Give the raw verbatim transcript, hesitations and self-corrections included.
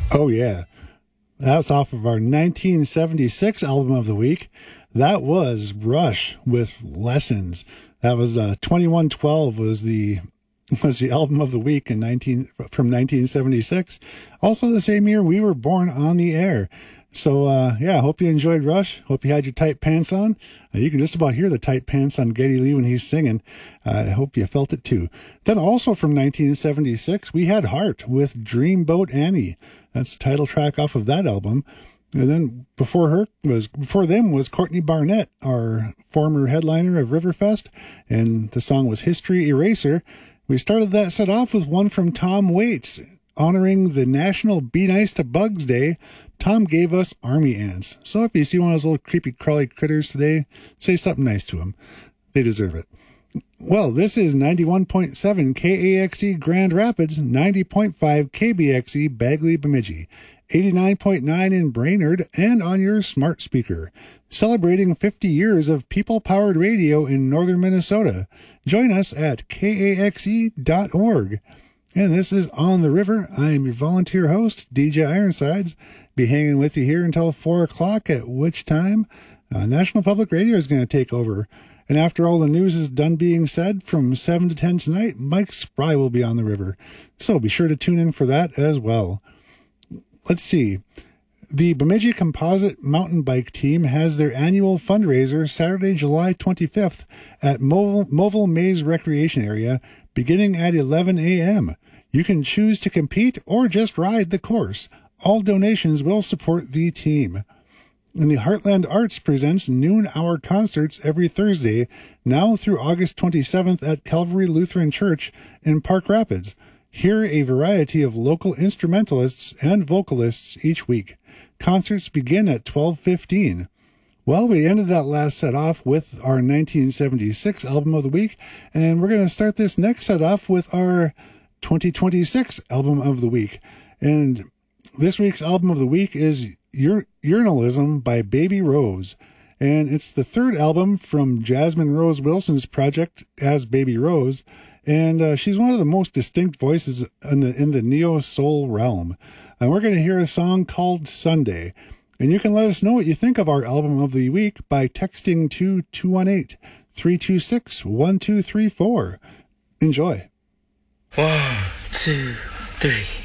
Oh, yeah. That's off of our nineteen seventy-six album of the week. That was Rush with Lessons. That was uh, twenty-one twelve was the was the album of the week in nineteen from nineteen seventy-six. Also the same year we were born on the air. So, uh, yeah, I hope you enjoyed Rush. Hope you had your tight pants on. Uh, you can just about hear the tight pants on Geddy Lee when he's singing. Uh, I hope you felt it too. Then also from nineteen seventy-six, we had Heart with Dreamboat Annie. That's the title track off of that album. And then before her was, before them was Courtney Barnett, our former headliner of Riverfest. And the song was History Eraser. We started that set off with one from Tom Waits, honoring the National Be Nice to Bugs Day. Tom gave us Army Ants. So if you see one of those little creepy crawly critters today, say something nice to them. They deserve it. Well, this is ninety-one point seven K A X E Grand Rapids, ninety point five K B X E Bagley Bemidji, eighty-nine point nine in Brainerd, and on your smart speaker. Celebrating fifty years of people-powered radio in northern Minnesota. Join us at K A X E dot org. And this is On the River. I am your volunteer host, D J Ironsides. Be hanging with you here until four o'clock, at which time uh, National Public Radio is going to take over. And after all the news is done being said, from seven to ten tonight, Mike Spry will be on the river. So be sure to tune in for that as well. Let's see. The Bemidji Composite Mountain Bike Team has their annual fundraiser Saturday, July twenty-fifth at Movil, Movil Maze Recreation Area, beginning at eleven a.m. You can choose to compete or just ride the course. All donations will support the team. And the Heartland Arts presents noon-hour concerts every Thursday, now through August twenty-seventh at Calvary Lutheran Church in Park Rapids. Hear a variety of local instrumentalists and vocalists each week. Concerts begin at twelve fifteen. Well, we ended that last set off with our nineteen seventy-six album of the week, and we're going to start this next set off with our twenty twenty-six album of the week. And this week's album of the week is Ur- Urnalism by Baby Rose. And it's the third album from Jasmine Rose Wilson's project as Baby Rose. And uh, she's one of the most distinct voices in the, in the neo-soul realm. And we're going to hear a song called Sunday. And you can let us know what you think of our album of the week by texting to two one eight, three two six, one two three four. Enjoy. One, two, three.